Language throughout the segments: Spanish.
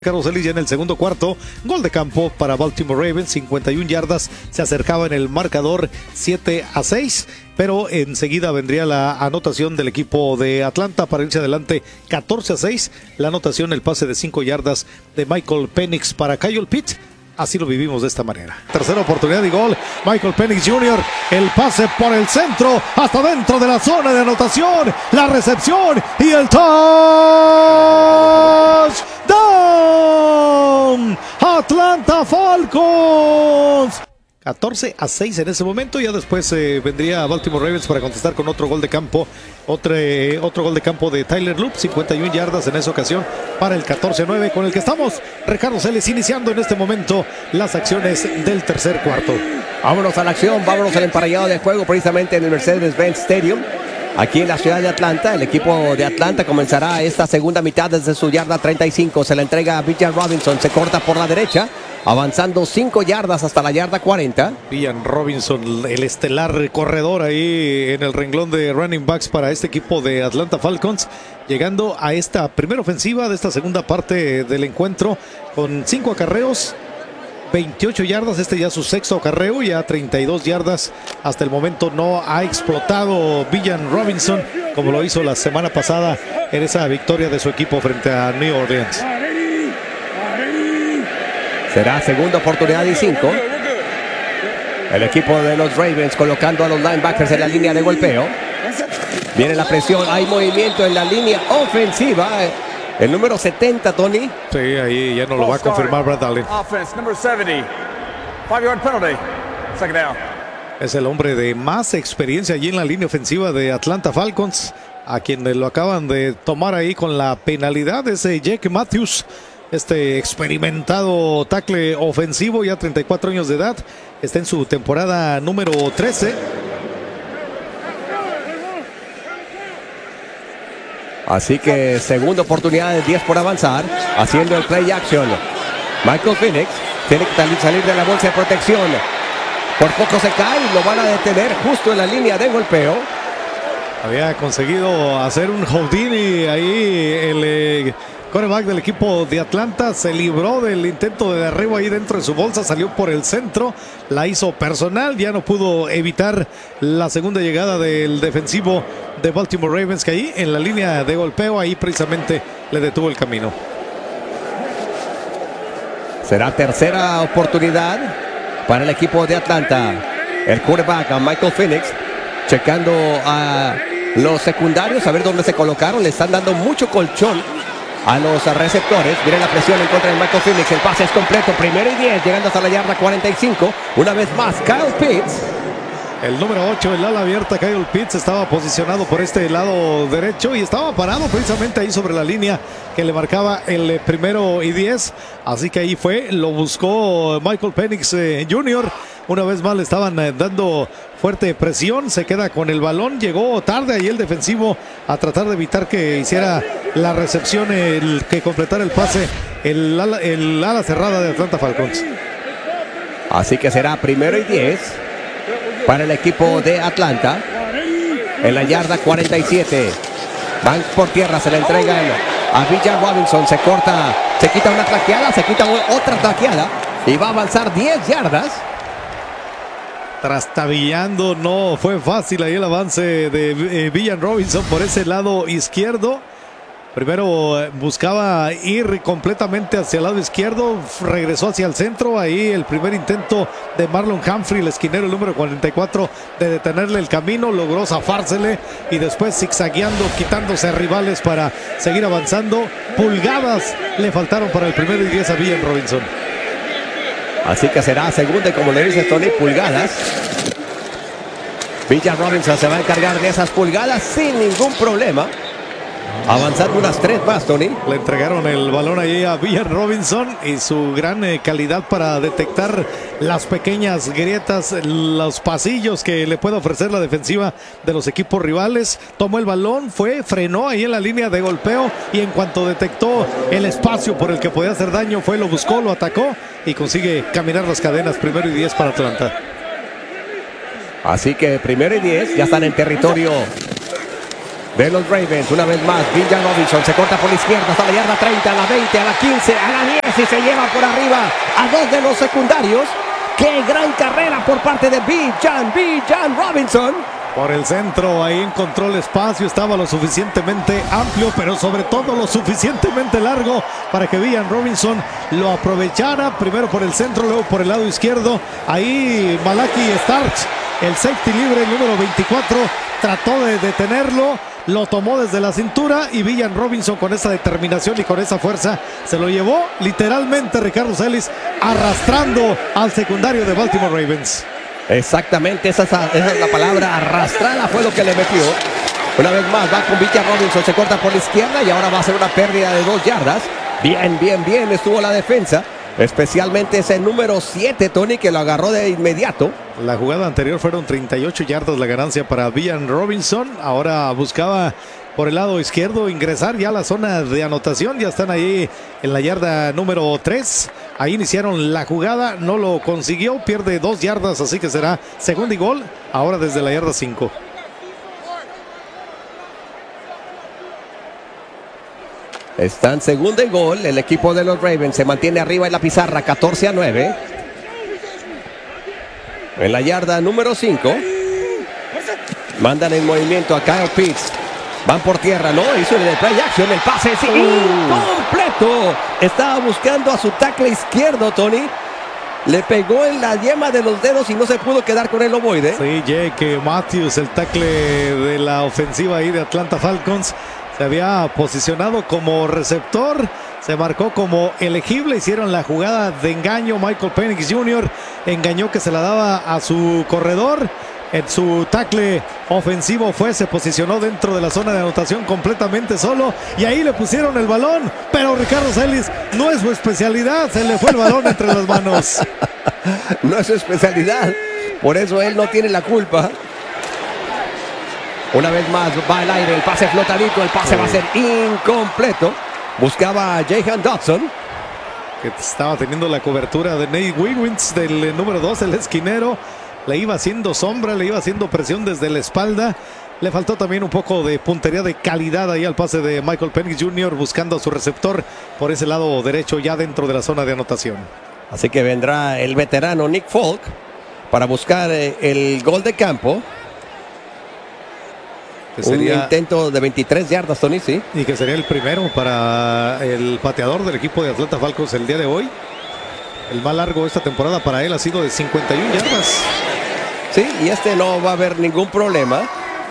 Carlos Ellis ya en el segundo cuarto, gol de campo para Baltimore Ravens, 51 yardas, se acercaba en el marcador 7-6, pero enseguida vendría la anotación del equipo de Atlanta para irse adelante 14-6, la anotación, el pase de 5 yardas de Michael Penix para Kyle Pitts. Así lo vivimos de esta manera. Tercera oportunidad y gol. Michael Penix Jr. El pase por el centro hasta dentro de la zona de anotación. La recepción y el touchdown. Atlanta Falcons. 14-6 en ese momento. Ya después vendría Baltimore Ravens para contestar con otro gol de campo. Otro gol de campo de Tyler Loop, 51 yardas en esa ocasión para el 14-9, con el que estamos, Ricardo Celes, iniciando en este momento las acciones del tercer cuarto. Vámonos a la acción, vámonos al emparellado de juego precisamente en el Mercedes-Benz Stadium. Aquí en la ciudad de Atlanta, el equipo de Atlanta comenzará esta segunda mitad desde su yarda 35. Se la entrega a Bijan Robinson, se corta por la derecha, avanzando 5 yardas hasta la yarda 40. Bijan Robinson, el estelar corredor ahí en el renglón de running backs para este equipo de Atlanta Falcons, llegando a esta primera ofensiva de esta segunda parte del encuentro con 5 acarreos, 28 yardas, este ya su sexto acarreo, ya 32 yardas. Hasta el momento no ha explotado Bijan Robinson como lo hizo la semana pasada en esa victoria de su equipo frente a New Orleans. Será segunda oportunidad y 5. El equipo de los Ravens colocando a los linebackers en la línea de golpeo. Viene la presión, hay movimiento en la línea ofensiva. El número 70, Tony. Sí, ahí ya no lo va a confirmar Brad Allen. Es el hombre de más experiencia allí en la línea ofensiva de Atlanta Falcons, a quien lo acaban de tomar ahí con la penalidad, ese Jake Matthews, este experimentado tackle ofensivo, ya 34 años de edad, está en su temporada número 13. Así que segunda oportunidad de 10 por avanzar, haciendo el play action. Michael Penix tiene que salir de la bolsa de protección. Por poco se cae y lo van a detener justo en la línea de golpeo. Había conseguido hacer un Houdini ahí el quarterback del equipo de Atlanta, se libró del intento de derribo ahí dentro de su bolsa, salió por el centro, la hizo personal, ya no pudo evitar la segunda llegada del defensivo de Baltimore Ravens, que ahí en la línea de golpeo, ahí precisamente le detuvo el camino. Será tercera oportunidad para el equipo de Atlanta. El quarterback, Michael Penix, checando a los secundarios, a ver dónde se colocaron, le están dando mucho colchón a los receptores. Viene la presión en contra de Michael Penix. El pase es completo. Primero y 10. Llegando hasta la yarda 45. Una vez más, Kyle Pitts. El número 8, el ala abierta, Kyle Pitts, estaba posicionado por este lado derecho y estaba parado precisamente ahí sobre la línea que le marcaba el primero y 10. Así que ahí fue, lo buscó Michael Penix Jr. Una vez más le estaban dando fuerte presión, se queda con el balón, llegó tarde ahí el defensivo a tratar de evitar que hiciera la recepción, el que completara el pase, el ala cerrada de Atlanta Falcons. Así que será primero y 10 para el equipo de Atlanta en la yarda 47. Van por tierra, se le entregan a Bijan Robinson, se corta, se quita una tacleada, se quita otra tacleada y va a avanzar 10 yardas. Trastabillando, no fue fácil ahí el avance de Bijan Robinson por ese lado izquierdo. Primero buscaba ir completamente hacia el lado izquierdo, regresó hacia el centro, ahí el primer intento de Marlon Humphrey, el esquinero, el número 44, de detenerle el camino, logró zafársele y después zigzagueando, quitándose a rivales para seguir avanzando. Pulgadas le faltaron para el primero y 10 a Bijan Robinson. Así que será segunda y, como le dice Tony, pulgadas. Bijan Robinson se va a encargar de esas pulgadas sin ningún problema. Avanzando unas 3 más, Tony. Le entregaron el balón ahí a Bijan Robinson y su gran calidad para detectar las pequeñas grietas, los pasillos que le puede ofrecer la defensiva de los equipos rivales. Tomó el balón, frenó ahí en la línea de golpeo y en cuanto detectó el espacio por el que podía hacer daño, lo buscó, lo atacó y consigue caminar las cadenas. Primero y 10 para Atlanta. Así que primero y 10, ya están en territorio de los Ravens. Una vez más, Bijan Robinson se corta por la izquierda hasta la yarda 30, a la 20, a la 15, a la 10 y se lleva por arriba a dos de los secundarios. ¡Qué gran carrera por parte de Bijan Robinson! Por el centro, ahí encontró el espacio, estaba lo suficientemente amplio, pero sobre todo lo suficientemente largo para que Bijan Robinson lo aprovechara, primero por el centro, luego por el lado izquierdo. Ahí Malaki Starks, el safety libre, el número 24, trató de detenerlo, lo tomó desde la cintura y Bijan Robinson con esa determinación y con esa fuerza se lo llevó literalmente Ricardo Celis, arrastrando al secundario de Baltimore Ravens. Exactamente, esa es la palabra, arrastrada fue lo que le metió. Una vez más va con Bijan Robinson, se corta por la izquierda y ahora va a ser una pérdida de 2 yardas. Bien estuvo la defensa, especialmente ese número 7, Tony, que lo agarró de inmediato. La jugada anterior fueron 38 yardas la ganancia para Bijan Robinson. Ahora buscaba por el lado izquierdo ingresar ya a la zona de anotación. Ya están ahí en la yarda número 3. Ahí iniciaron la jugada, no lo consiguió, pierde 2 yardas, así que será segundo y gol, ahora desde la yarda 5. Están segundo y gol, el equipo de los Ravens se mantiene arriba en la pizarra, 14-9. En la yarda número 5. Mandan en movimiento a Kyle Pitts. Van por tierra, no, hizo el play action, el pase es incompleto. Estaba buscando a su tackle izquierdo, Tony. Le pegó en la yema de los dedos y no se pudo quedar con el ovoide. Sí, Jake Matthews, el tackle de la ofensiva ahí de Atlanta Falcons, se había posicionado como receptor, se marcó como elegible, hicieron la jugada de engaño. Michael Penix Jr. engañó que se la daba a su corredor. En su tackle ofensivo se posicionó dentro de la zona de anotación completamente solo y ahí le pusieron el balón, pero Ricardo Celis no es su especialidad, se le fue el balón entre las manos. No es su especialidad, por eso él no tiene la culpa. Una vez más va al aire, el pase flotadito, el pase va a ser incompleto. Buscaba a Jahan Dodson, que estaba teniendo la cobertura de Nate Wiggins, del número 2, el esquinero. Le iba haciendo sombra, le iba haciendo presión desde la espalda. Le faltó también un poco de puntería de calidad ahí al pase de Michael Penix Jr. buscando a su receptor por ese lado derecho ya dentro de la zona de anotación. Así que vendrá el veterano Nick Folk para buscar el gol de campo. Que sería un intento de 23 yardas, Tony, sí. Y que sería el primero para el pateador del equipo de Atlanta Falcons el día de hoy. El más largo esta temporada para él ha sido de 51 yardas. Sí, y no va a haber ningún problema.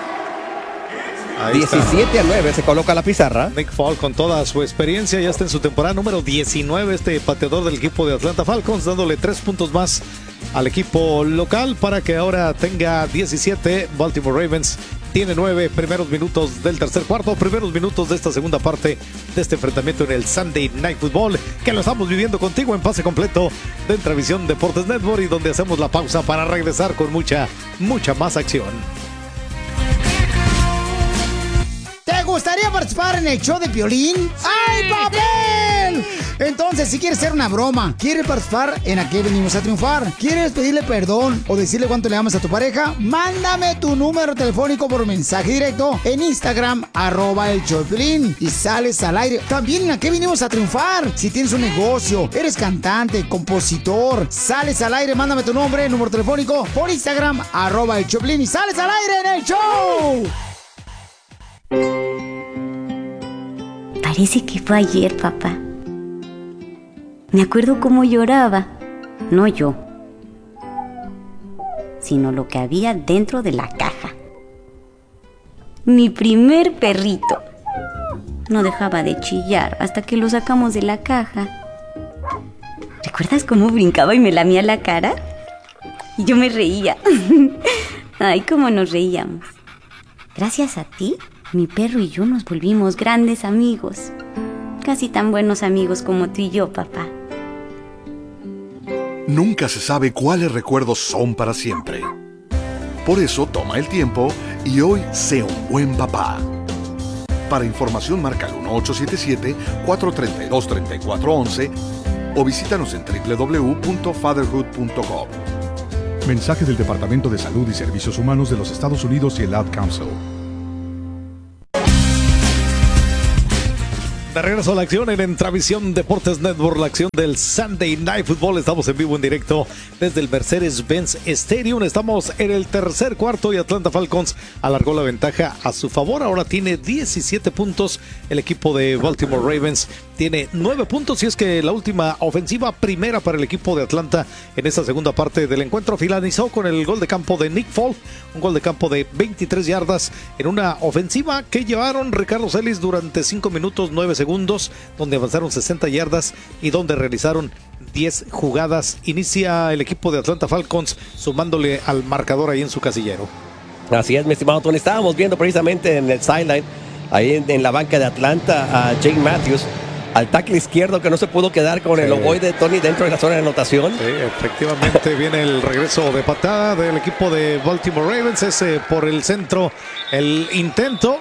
17-9 se coloca la pizarra. Nick Folk con toda su experiencia ya está en su temporada número 19, este pateador del equipo de Atlanta Falcons, dándole 3 puntos más al equipo local para que ahora tenga 17. Baltimore Ravens tiene 9 primeros minutos del tercer cuarto, primeros minutos de esta segunda parte de este enfrentamiento en el Sunday Night Football, que lo estamos viviendo contigo en pase completo de Intravisión Deportes Network, y donde hacemos la pausa para regresar con mucha más acción. ¿Te gustaría participar en el show de Piolín? ¡Ay, papel! Entonces, si quieres hacer una broma, quieres participar en ¿A qué venimos a triunfar? ¿Quieres pedirle perdón o decirle cuánto le amas a tu pareja? Mándame tu número telefónico por mensaje directo en Instagram, @el show de Piolín, y sales al aire. También en ¿A qué venimos a triunfar? Si tienes un negocio, eres cantante, compositor, sales al aire, mándame tu nombre, número telefónico por Instagram, @el show de Piolín, y sales al aire en el show. Parece que fue ayer, papá. Me acuerdo cómo lloraba. No yo, sino lo que había dentro de la caja. Mi primer perrito. No dejaba de chillar hasta que lo sacamos de la caja. ¿Recuerdas cómo brincaba y me lamía la cara? Y yo me reía. Ay, cómo nos reíamos. Gracias a ti, mi perro y yo nos volvimos grandes amigos. Casi tan buenos amigos como tú y yo, papá. Nunca se sabe cuáles recuerdos son para siempre. Por eso toma el tiempo y hoy sé un buen papá. Para información marca el 1877-432-3411 o visítanos en www.fatherhood.com. Mensaje del Departamento de Salud y Servicios Humanos de los Estados Unidos y el Ad Council. De regreso a la acción en Entravisión Deportes Network, la acción del Sunday Night Football. Estamos en vivo, en directo desde el Mercedes-Benz Stadium. Estamos en el tercer cuarto y Atlanta Falcons alargó la ventaja a su favor. Ahora tiene 17 puntos. El equipo de Baltimore Ravens tiene 9 puntos. Y es que la última ofensiva primera para el equipo de Atlanta en esta segunda parte del encuentro finalizó con el gol de campo de Nick Folk. Un gol de campo de 23 yardas en una ofensiva que llevaron Ricardo Celis durante 5 minutos 9 segundos, donde avanzaron 60 yardas y donde realizaron 10 jugadas. Inicia el equipo de Atlanta Falcons sumándole al marcador ahí en su casillero. Así es, mi estimado Tony. Estábamos viendo precisamente en el sideline, ahí en la banca de Atlanta, a Jake Matthews, al tackle izquierdo que no se pudo quedar con el ovoide de Tony dentro de la zona de anotación. Sí, efectivamente viene el regreso de patada del equipo de Baltimore Ravens. Es por el centro el intento.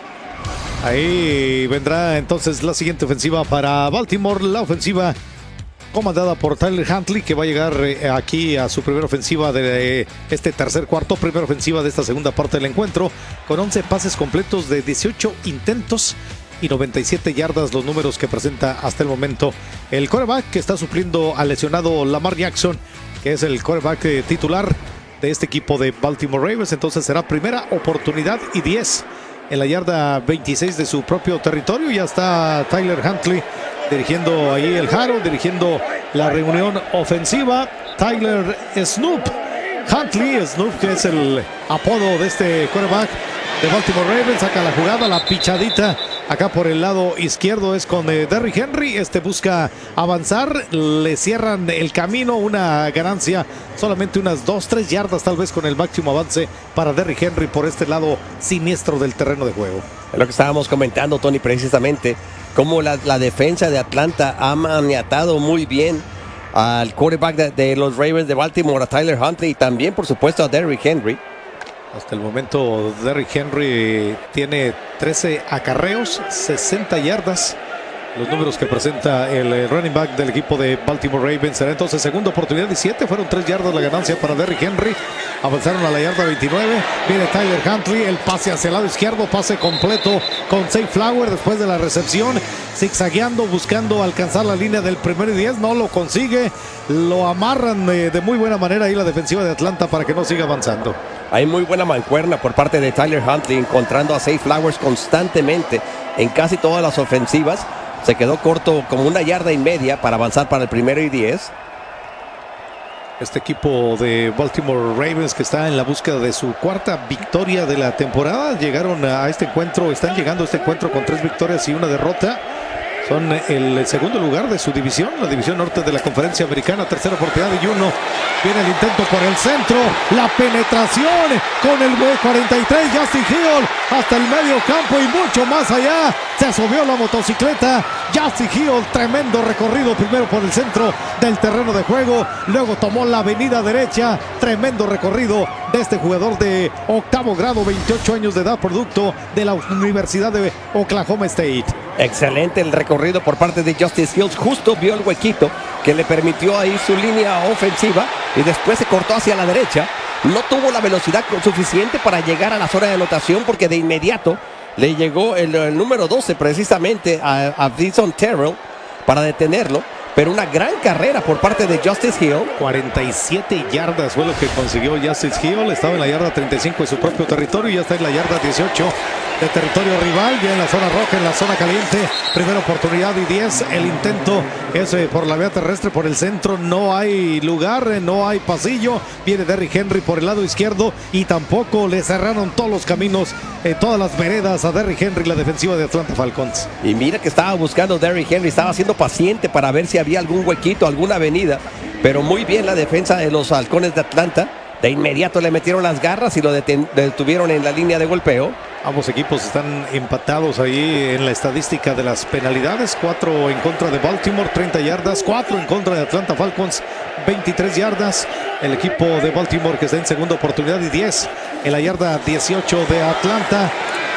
Ahí vendrá entonces la siguiente ofensiva para Baltimore. La ofensiva comandada por Tyler Huntley, que va a llegar aquí a su primera ofensiva de este tercer cuarto, primera ofensiva de esta segunda parte del encuentro, con 11 pases completos de 18 intentos y 97 yardas, los números que presenta hasta el momento el quarterback, que está supliendo al lesionado Lamar Jackson, que es el quarterback titular de este equipo de Baltimore Ravens. Entonces será primera oportunidad y 10 en la yarda 26 de su propio territorio. Ya está Tyler Huntley dirigiendo ahí el Jaro, dirigiendo la reunión ofensiva. Tyler Snoop Huntley, Snoop, que es el apodo de este quarterback de Baltimore Ravens, saca la jugada, la pichadita acá por el lado izquierdo es con Derrick Henry. Este busca avanzar, le cierran el camino, una ganancia solamente unas 2-3 yardas tal vez con el máximo avance para Derrick Henry por este lado siniestro del terreno de juego. Es lo que estábamos comentando, Tony, precisamente cómo la defensa de Atlanta ha maniatado muy bien al quarterback de los Ravens de Baltimore, a Tyler Huntley, y también por supuesto a Derrick Henry. Hasta el momento Derrick Henry tiene 13 acarreos, 60 yardas. Los números que presenta el running back del equipo de Baltimore Ravens. Será entonces segunda oportunidad 17. Fueron 3 yardas la ganancia para Derrick Henry. Avanzaron a la yarda 29. Viene Tyler Huntley. El pase hacia el lado izquierdo. Pase completo con Zay Flowers después de la recepción. Zigzagueando, buscando alcanzar la línea del primer y 10. No lo consigue. Lo amarran de muy buena manera ahí la defensiva de Atlanta para que no siga avanzando. Hay muy buena mancuerna por parte de Tyler Huntley, encontrando a Zay Flowers constantemente en casi todas las ofensivas. Se quedó corto como 1,5 yardas para avanzar para el primero y 10. Este equipo de Baltimore Ravens, que está en la búsqueda de su cuarta victoria de la temporada, llegaron a este encuentro, están llegando a este encuentro con 3 victorias y 1 derrota. Son el segundo lugar de su división, la división norte de la Conferencia Americana. Tercera oportunidad y 1. Viene el intento por el centro. La penetración con el 43. Justin Hill hasta el medio campo y mucho más allá. Se subió la motocicleta. Justin Hill, tremendo recorrido. Primero por el centro del terreno de juego. Luego tomó la avenida derecha. Tremendo recorrido de este jugador de octavo grado, 28 años de edad, producto de la Universidad de Oklahoma State. Excelente el recorrido por parte de Justice Hills. Justo vio el huequito que le permitió ahí su línea ofensiva y después se cortó hacia la derecha. No tuvo la velocidad suficiente para llegar a la zona de anotación porque de inmediato le llegó el número 12 precisamente a Vinson Terrell para detenerlo. Pero una gran carrera por parte de Justice Hill. 47 yardas fue lo que consiguió Justice Hill. Estaba en la yarda 35 de su propio territorio y ya está en la yarda 18 de territorio rival. Ya en la zona roja, en la zona caliente. Primera oportunidad y 10. El intento es por la vía terrestre, por el centro. No hay lugar, no hay pasillo. Viene Derrick Henry por el lado izquierdo y tampoco le cerraron todos los caminos, todas las veredas a Derrick Henry, la defensiva de Atlanta Falcons. Y mira que estaba buscando Derrick Henry, estaba siendo paciente para ver si había algún huequito, alguna avenida, pero muy bien la defensa de los Halcones de Atlanta. De inmediato le metieron las garras y lo detuvieron en la línea de golpeo. Ambos equipos están empatados ahí en la estadística de las penalidades. 4 en contra de Baltimore, 30 yardas. 4 en contra de Atlanta Falcons, 23 yardas. El equipo de Baltimore que está en segunda oportunidad y 10 en la yarda 18 de Atlanta.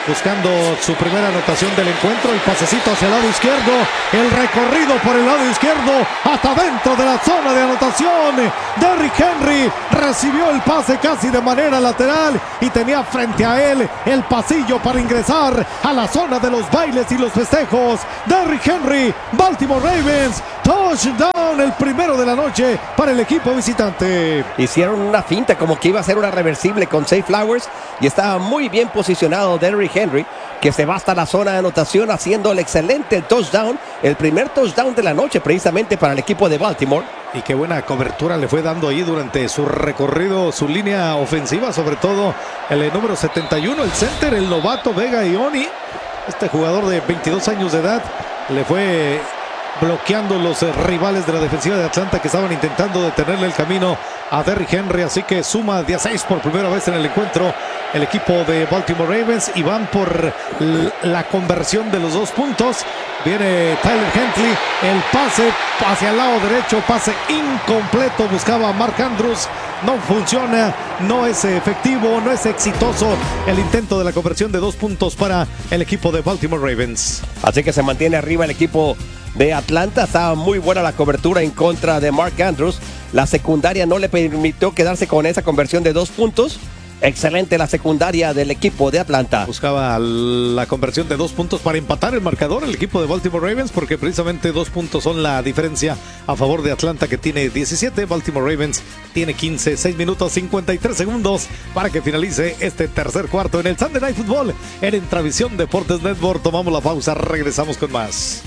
buscando su primera anotación del encuentro. El pasecito hacia el lado izquierdo, el recorrido por el lado izquierdo hasta dentro de la zona de anotación. Derrick Henry recibió el pase casi de manera lateral y tenía frente a él el pasillo para ingresar a la zona de los bailes y los festejos. Derrick Henry, Baltimore Ravens, touchdown, el primero de la noche para el equipo visitante. Hicieron una finta como que iba a ser una reversible con Zay Flowers y estaba muy bien posicionado Derrick Henry, que se va hasta la zona de anotación haciendo el excelente touchdown, el primer touchdown de la noche precisamente para el equipo de Baltimore. Y qué buena cobertura le fue dando ahí durante su recorrido, su línea ofensiva, sobre todo el número 71, el center, el novato Vega Ioni. Este jugador de 22 años de edad le fue bloqueando los rivales de la defensiva de Atlanta que estaban intentando detenerle el camino a Derrick Henry, así que suma 16 por primera vez en el encuentro el equipo de Baltimore Ravens y van por la conversión de los 2 puntos. Viene Tyler Huntley, el pase hacia el lado derecho, pase incompleto, buscaba a Mark Andrews, no funciona, no es efectivo, no es exitoso el intento de la conversión de 2 puntos para el equipo de Baltimore Ravens. Así que se mantiene arriba el equipo de Atlanta. Estaba muy buena la cobertura en contra de Mark Andrews. La secundaria no le permitió quedarse con esa conversión de 2 puntos. Excelente la secundaria del equipo de Atlanta. Buscaba la conversión de 2 puntos para empatar el marcador el equipo de Baltimore Ravens, porque precisamente 2 puntos son la diferencia a favor de Atlanta, que tiene 17, Baltimore Ravens tiene 15, 6 minutos 53 segundos para que finalice este tercer cuarto en el Sunday Night Football en Intravisión Deportes Network. Tomamos la pausa, regresamos con más.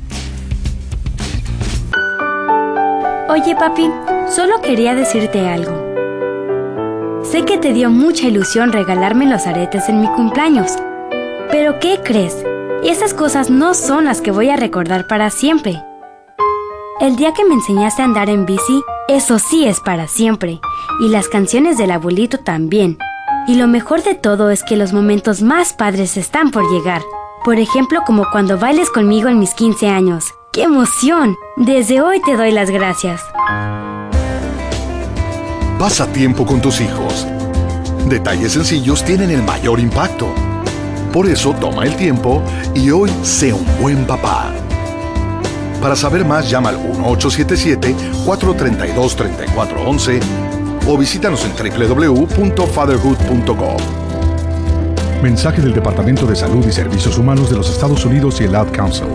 Oye, papi, solo quería decirte algo. Sé que te dio mucha ilusión regalarme los aretes en mi cumpleaños. Pero ¿qué crees? Esas cosas no son las que voy a recordar para siempre. El día que me enseñaste a andar en bici, eso sí es para siempre. Y las canciones del abuelito también. Y lo mejor de todo es que los momentos más padres están por llegar. Por ejemplo, como cuando bailes conmigo en mis 15 años. ¡Qué emoción! Desde hoy te doy las gracias. Pasa tiempo con tus hijos. Detalles sencillos tienen el mayor impacto. Por eso toma el tiempo y hoy sé un buen papá. Para saber más, llama al 1-877-432-3411 o visítanos en www.fatherhood.com. Mensaje del Departamento de Salud y Servicios Humanos de los Estados Unidos y el Ad Council.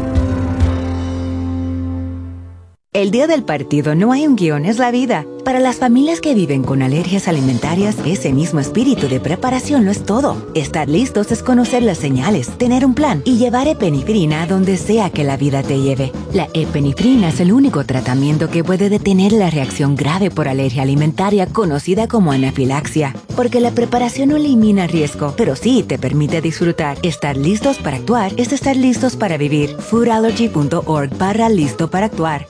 El día del partido no hay un guión, es la vida. Para las familias que viven con alergias alimentarias, ese mismo espíritu de preparación lo es todo. Estar listos es conocer las señales, tener un plan y llevar epinefrina a donde sea que la vida te lleve. La epinefrina es el único tratamiento que puede detener la reacción grave por alergia alimentaria conocida como anafilaxia. Porque la preparación no elimina riesgo, pero sí te permite disfrutar. Estar listos para actuar es estar listos para vivir. foodallergy.org/listo para actuar.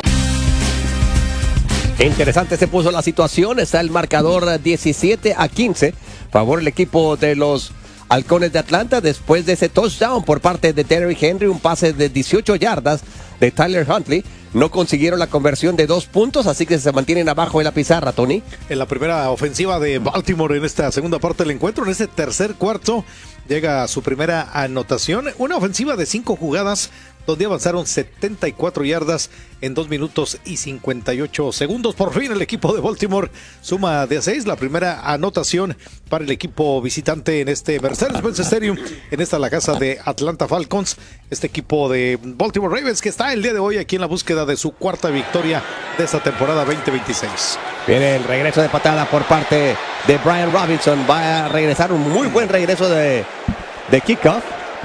Interesante se puso la situación. Está el marcador 17-15. Favor el equipo de los Halcones de Atlanta después de ese touchdown por parte de Derrick Henry. Un pase de 18 yardas de Tyler Huntley. No consiguieron la conversión de 2 puntos, así que se mantienen abajo en la pizarra, Tony. En la primera ofensiva de Baltimore en esta segunda parte del encuentro, en este tercer cuarto, llega su primera anotación. Una ofensiva de 5 jugadas donde avanzaron 74 yardas en 2 minutos y 58 segundos. Por fin el equipo de Baltimore suma de a 6 la primera anotación para el equipo visitante en este Mercedes-Benz Stadium, en esta la casa de Atlanta Falcons. Este equipo de Baltimore Ravens que está el día de hoy aquí en la búsqueda de su cuarta victoria de esta temporada 2026. Viene el regreso de patada por parte de Brian Robinson. Va a regresar un muy buen regreso de kickoff.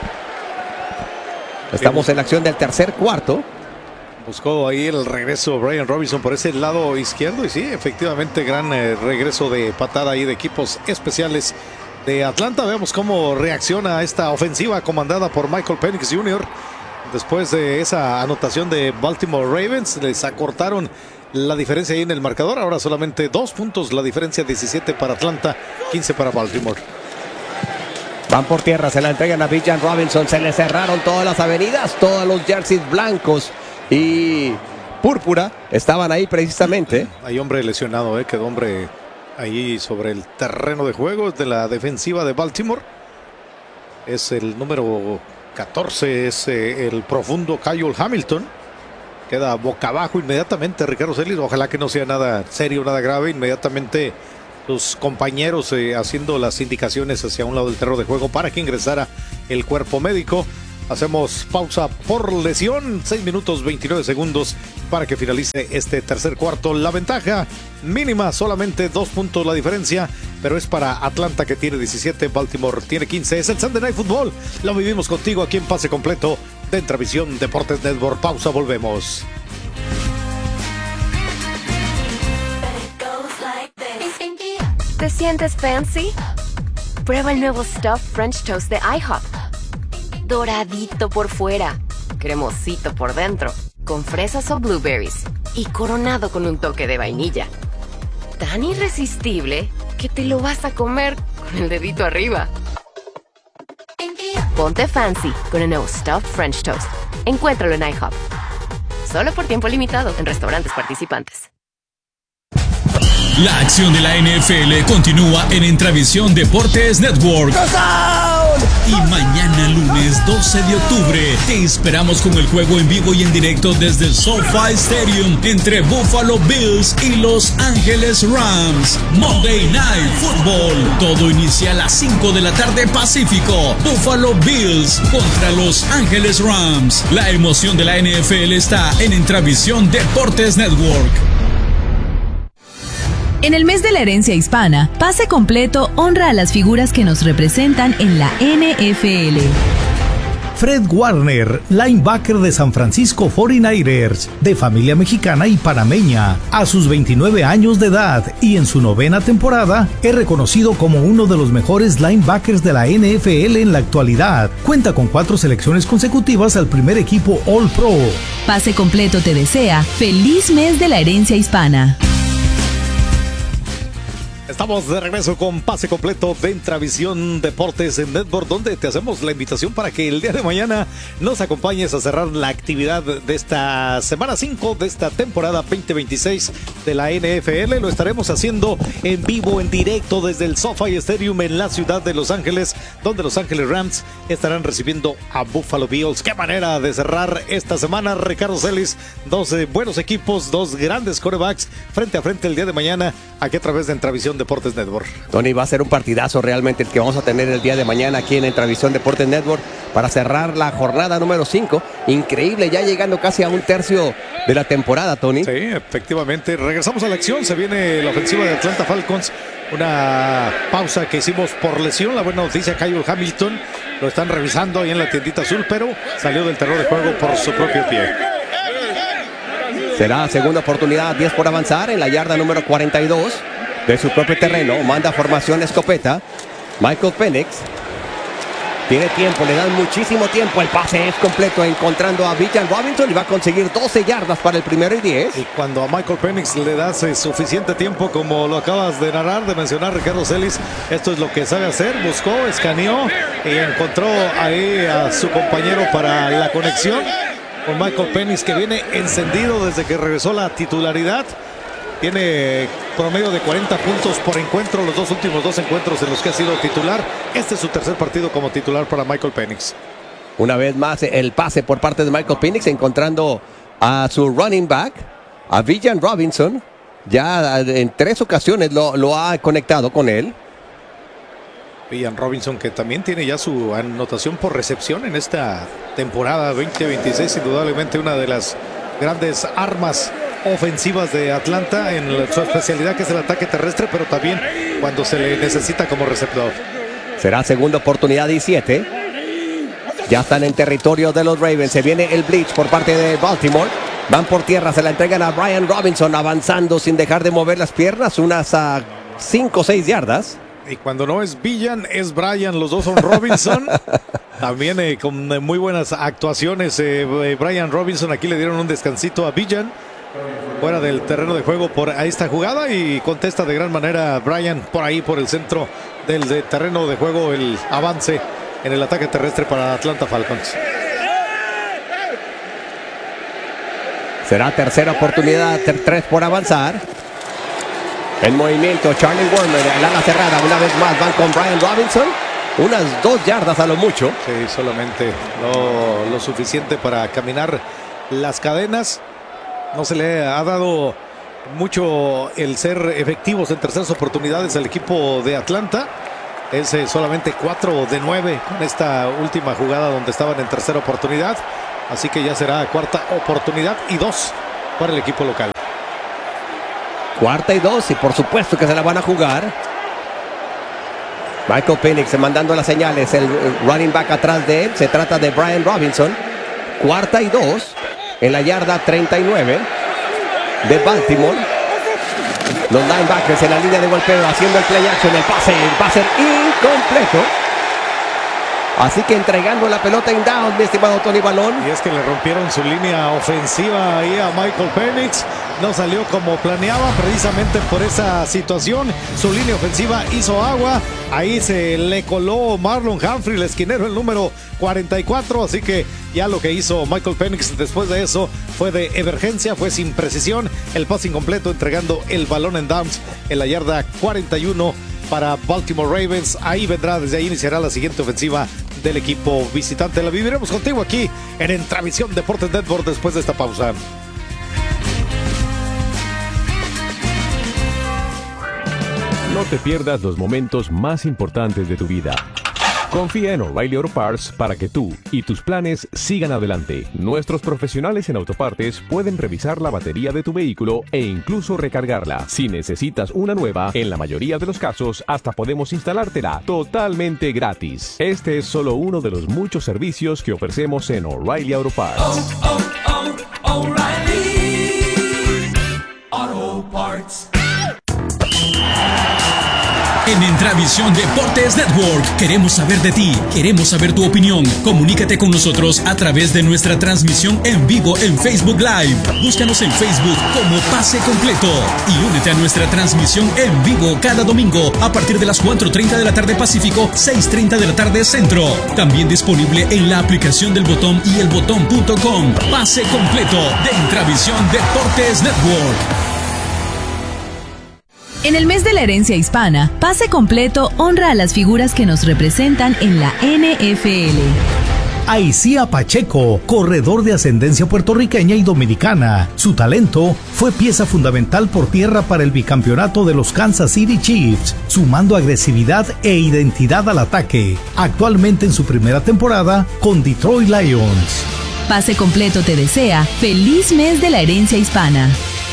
Estamos en la acción del tercer cuarto. Buscó ahí el regreso Brian Robinson por ese lado izquierdo y sí, efectivamente gran regreso de patada ahí de equipos especiales de Atlanta. Veamos cómo reacciona esta ofensiva comandada por Michael Penix Jr. Después de esa anotación de Baltimore Ravens, les acortaron la diferencia ahí en el marcador. Ahora solamente 2 puntos la diferencia, 17 para Atlanta, 15 para Baltimore. Van por tierra, se la entregan a Bijan Robinson. Se le cerraron todas las avenidas, todos los jerseys blancos y púrpura estaban ahí precisamente. Hay hombre lesionado, quedó hombre ahí sobre el terreno de juego de la defensiva de Baltimore. Es el número 14, es el profundo Kyle Hamilton. Queda boca abajo inmediatamente Ricardo Celis. Ojalá que no sea nada serio, nada grave. Inmediatamente sus compañeros haciendo las indicaciones hacia un lado del terreno de juego para que ingresara el cuerpo médico. Hacemos pausa por lesión, 6 minutos 29 segundos para que finalice este tercer cuarto. La ventaja mínima, solamente 2 puntos la diferencia, pero es para Atlanta, que tiene 17, Baltimore tiene 15. Es el Sunday Night Football, lo vivimos contigo aquí en Pase Completo de Entravisión Deportes Network. Pausa, volvemos. ¿Te sientes fancy? Prueba el nuevo Stuffed French Toast de IHOP. Doradito por fuera, cremosito por dentro, con fresas o blueberries y coronado con un toque de vainilla. Tan irresistible que te lo vas a comer con el dedito arriba. Ponte fancy con el nuevo Stuffed French Toast. Encuéntralo en IHOP. Solo por tiempo limitado en restaurantes participantes. La acción de la NFL continúa en Entravisión Deportes Network. Y mañana lunes 12 de octubre te esperamos con el juego en vivo y en directo desde el SoFi Stadium entre Buffalo Bills y Los Ángeles Rams. Monday Night Football. Todo inicia a las 5 de la tarde Pacífico. Buffalo Bills contra Los Ángeles Rams. La emoción de la NFL está en Entravisión Deportes Network. En el mes de la herencia hispana, Pase Completo honra a las figuras que nos representan en la NFL. Fred Warner, linebacker de San Francisco 49ers, de familia mexicana y panameña, a sus 29 años de edad y en su 9ª temporada, es reconocido como uno de los mejores linebackers de la NFL en la actualidad. Cuenta con 4 selecciones consecutivas al primer equipo All Pro. Pase Completo te desea feliz mes de la herencia hispana. Estamos de regreso con Pase Completo de Entravisión Deportes en Network, donde te hacemos la invitación para que el día de mañana nos acompañes a cerrar la actividad de esta semana 5 de esta temporada 2026 de la NFL. Lo estaremos haciendo en vivo, en directo desde el SoFi Stadium en la ciudad de Los Ángeles, donde Los Ángeles Rams estarán recibiendo a Buffalo Bills. Qué manera de cerrar esta semana, Ricardo Celis. 2 buenos equipos, 2 grandes quarterbacks frente a frente el día de mañana, aquí a través de Entravisión Deportes Network. Tony, va a ser un partidazo realmente el que vamos a tener el día de mañana aquí en Entravisión Deportes Network para cerrar la jornada número 5. Increíble, ya llegando casi a un tercio de la temporada, Tony. Sí, efectivamente. Regresamos a la acción. Se viene la ofensiva de Atlanta Falcons. Una pausa que hicimos por lesión. La buena noticia, Kyle Hamilton lo están revisando ahí en la tiendita azul, pero salió del terreno de juego por su propio pie. Será segunda oportunidad, 10 por avanzar en la yarda número 42 de su propio terreno. Manda formación escopeta. Michael Penix tiene tiempo, le dan muchísimo tiempo. El pase es completo, encontrando a Bijan Robinson y va a conseguir 12 yardas para el primero y 10. Y cuando a Michael Penix le das suficiente tiempo, como lo acabas de narrar, de mencionar, Ricardo Celis, esto es lo que sabe hacer. Buscó, escaneó y encontró ahí a su compañero para la conexión con Michael Penix, que viene encendido desde que regresó la titularidad. Tiene promedio de 40 puntos por encuentro los últimos dos encuentros en los que ha sido titular. Este es su tercer partido como titular para Michael Penix. Una vez más el pase por parte de Michael Penix, encontrando a su running back, a Bijan Robinson. Ya en 3 ocasiones lo ha conectado con él. Bijan Robinson, que también tiene ya su anotación por recepción en esta temporada 2026. Indudablemente una de las grandes armas ofensivas de Atlanta en su especialidad, que es el ataque terrestre, pero también cuando se le necesita como receptor. Será segunda oportunidad 17. Ya están en territorio de los Ravens. Se viene el blitz por parte de Baltimore. Van por tierra, se la entregan a Brian Robinson, avanzando sin dejar de mover las piernas, unas 5 o 6 yardas. Y cuando no es Bijan, es Brian, los dos son Robinson. También con muy buenas actuaciones Brian Robinson. Aquí le dieron un descansito a Bijan fuera del terreno de juego por esta jugada, y contesta de gran manera Brian por ahí, por el centro del terreno de juego, el avance en el ataque terrestre para Atlanta Falcons. Será tercera oportunidad, 3 por avanzar. En movimiento, Charlie Woerner, el ala cerrada, una vez más van con Brian Robinson. unas 2 yardas a lo mucho. Sí, solamente lo suficiente para caminar las cadenas. No se le ha dado mucho el ser efectivos en terceras oportunidades al equipo de Atlanta. Es solamente 4 de 9 con esta última jugada donde estaban en tercera oportunidad. Así que ya será cuarta oportunidad y 2 para el equipo local. Cuarta y 2 y por supuesto que se la van a jugar. Michael Penix mandando las señales. El running back atrás de él. Se trata de Brian Robinson. Cuarta y 2 en la yarda 39 de Baltimore. Los linebackers en la línea de golpeo haciendo el play action. El pase va a ser incompleto. Así que entregando la pelota en down, mi estimado Tony Balón. Y es que le rompieron su línea ofensiva ahí a Michael Penix. No salió como planeaba precisamente por esa situación. Su línea ofensiva hizo agua. Ahí se le coló Marlon Humphrey, el esquinero, el número 44. Así que ya lo que hizo Michael Penix después de eso fue de emergencia, fue sin precisión. El pase incompleto, entregando el balón en downs en la yarda 41 para Baltimore Ravens. Ahí vendrá, desde ahí iniciará la siguiente ofensiva del equipo visitante. La viviremos contigo aquí en Travisión Deportes Network después de esta pausa. No te pierdas los momentos más importantes de tu vida. Confía en O'Reilly Auto Parts para que tú y tus planes sigan adelante. Nuestros profesionales en autopartes pueden revisar la batería de tu vehículo e incluso recargarla. Si necesitas una nueva, en la mayoría de los casos hasta podemos instalártela totalmente gratis. Este es solo uno de los muchos servicios que ofrecemos en O'Reilly Auto Parts. O'Reilly Auto Parts. En Entravisión Deportes Network queremos saber de ti, queremos saber tu opinión. Comunícate con nosotros a través de nuestra transmisión en vivo en Facebook Live. Búscanos en Facebook como Pase Completo y únete a nuestra transmisión en vivo cada domingo a partir de las 4:30 de la tarde Pacífico, 6:30 de la tarde Centro. También disponible en la aplicación del Botón y elbotón.com. Pase Completo de Entravisión Deportes Network. En el mes de la herencia hispana, Pase Completo honra a las figuras que nos representan en la NFL. Aicía Pacheco, corredor de ascendencia puertorriqueña y dominicana. Su talento fue pieza fundamental por tierra para el bicampeonato de los Kansas City Chiefs, sumando agresividad e identidad al ataque. Actualmente en su primera temporada con Detroit Lions. Pase Completo te desea feliz mes de la herencia hispana.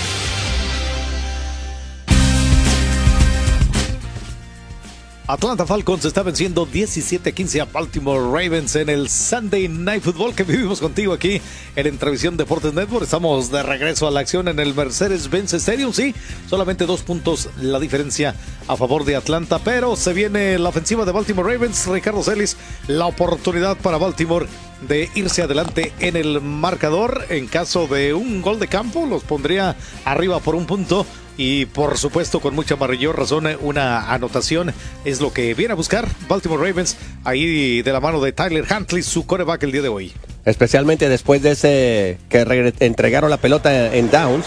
Atlanta Falcons está venciendo 17-15 a Baltimore Ravens en el Sunday Night Football que vivimos contigo aquí en Entravisión Deportes Network. Estamos de regreso a la acción en el Mercedes-Benz Stadium. Sí, solamente 2 puntos la diferencia a favor de Atlanta, pero se viene la ofensiva de Baltimore Ravens. Ricardo Celis, la oportunidad para Baltimore de irse adelante en el marcador. En caso de un gol de campo, los pondría arriba por 1 punto. Y por supuesto, con mucha mayor razón, una anotación es lo que viene a buscar Baltimore Ravens, ahí de la mano de Tyler Huntley, su quarterback el día de hoy. Especialmente después de ese que entregaron la pelota en downs.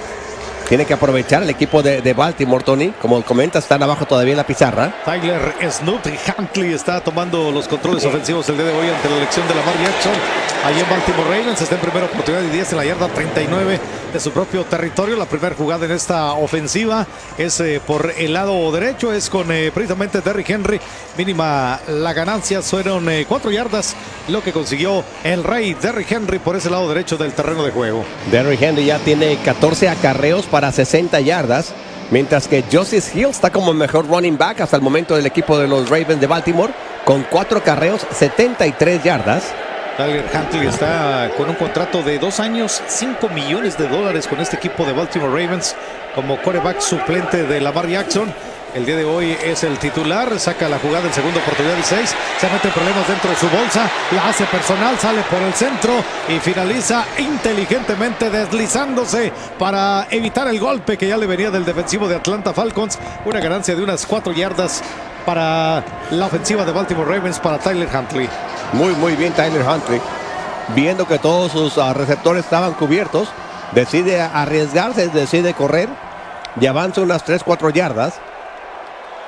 Tiene que aprovechar el equipo de Baltimore, Tony. Como comentas, están abajo todavía en la pizarra. Tyler Snoop Huntley está tomando los controles ofensivos el día de hoy ante la elección de Lamar Jackson. Allí en Baltimore Ravens está en primera oportunidad y 10 en la yarda 39 de su propio territorio. La primera jugada en esta ofensiva es por el lado derecho, es con precisamente Derrick Henry. Mínima la ganancia, fueron 4 yardas lo que consiguió el rey Derrick Henry por ese lado derecho del terreno de juego. Derrick Henry ya tiene 14 acarreos para 60 yardas, mientras que Justice Hill está como mejor running back hasta el momento del equipo de los Ravens de Baltimore, con 4 acarreos, 73 yardas. Tyler Huntley está con un contrato de 2 años, $5 millones con este equipo de Baltimore Ravens como quarterback suplente de Lamar Jackson. El día de hoy es el titular, saca la jugada en segunda oportunidad y 6, se mete problemas dentro de su bolsa, la hace personal, sale por el centro y finaliza inteligentemente deslizándose para evitar el golpe que ya le venía del defensivo de Atlanta Falcons. Una ganancia de unas 4 yardas para la ofensiva de Baltimore Ravens, para Tyler Huntley. Muy bien Tyler Huntley, viendo que todos sus receptores estaban cubiertos, decide arriesgarse, decide correr y avanza unas 3-4 yardas.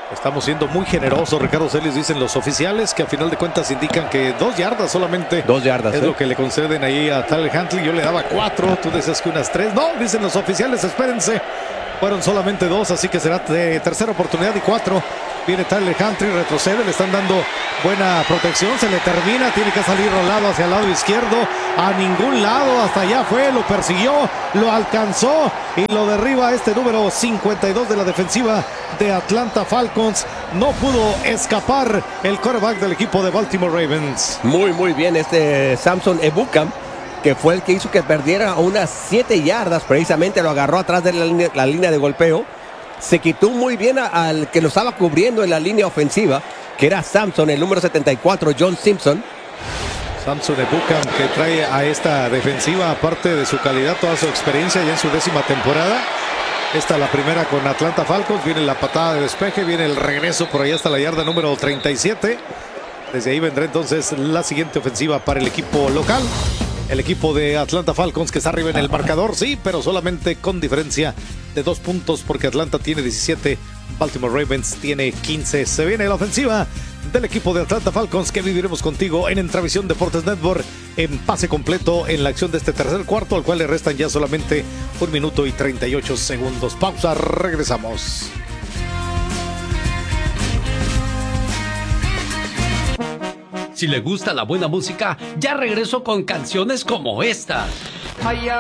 Estamos siendo muy generosos, Ricardo Celis, dicen los oficiales, que a final de cuentas indican que 2 yardas solamente. 2 yardas. Es lo que le conceden ahí a Tyler Huntley. Yo le daba 4, tú decías que unas 3. No, dicen los oficiales, espérense. Fueron solamente 2, así que será de tercera oportunidad y 4. Viene Tyler Huntley, retrocede, le están dando buena protección, se le termina, tiene que salir rolado hacia el lado izquierdo, a ningún lado, hasta allá fue, lo persiguió, lo alcanzó y lo derriba este número 52 de la defensiva de Atlanta Falcons. No pudo escapar el quarterback del equipo de Baltimore Ravens. Muy bien Samson Ebukam, que fue el que hizo que perdiera unas 7 yardas, precisamente lo agarró atrás de la línea de golpeo. Se quitó muy bien al que lo estaba cubriendo en la línea ofensiva, que era Samson, el número 74, John Simpson. Samson Ebukam, que trae a esta defensiva, aparte de su calidad, toda su experiencia ya en su 10ª temporada. Esta la primera con Atlanta Falcons, viene la patada de despeje, viene el regreso por ahí hasta la yarda número 37. Desde ahí vendrá entonces la siguiente ofensiva para el equipo local. El equipo de Atlanta Falcons, que está arriba en el marcador, sí, pero solamente con diferencia de 2 puntos, porque Atlanta tiene 17, Baltimore Ravens tiene 15. Se viene la ofensiva del equipo de Atlanta Falcons, que viviremos contigo en Entravisión Deportes Network en pase completo en la acción de este tercer cuarto, al cual le restan ya solamente 1 minuto y 38 segundos. Pausa, regresamos. Si le gusta la buena música, ya regreso con canciones como esta.